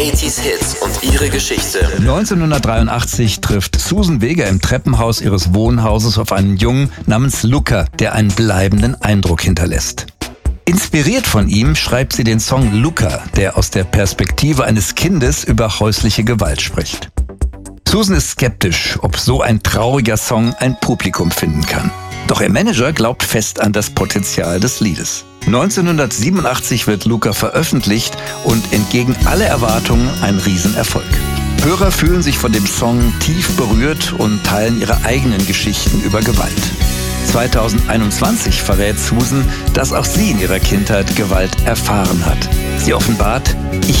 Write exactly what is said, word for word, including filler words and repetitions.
achtziger Hits und ihre Geschichte. neunzehnhundertdreiundachtzig trifft Suzanne Vega im Treppenhaus ihres Wohnhauses auf einen Jungen namens Luca, der einen bleibenden Eindruck hinterlässt. Inspiriert von ihm schreibt sie den Song Luca, der aus der Perspektive eines Kindes über häusliche Gewalt spricht. Suzanne ist skeptisch, ob so ein trauriger Song ein Publikum finden kann. Doch ihr Manager glaubt fest an das Potenzial des Liedes. neunzehnhundertsiebenundachtzig wird Luca veröffentlicht und entgegen aller Erwartungen ein Riesenerfolg. Hörer fühlen sich von dem Song tief berührt und teilen ihre eigenen Geschichten über Gewalt. zweitausendeinundzwanzig verrät Suzanne, dass auch sie in ihrer Kindheit Gewalt erfahren hat. Sie offenbart: Ich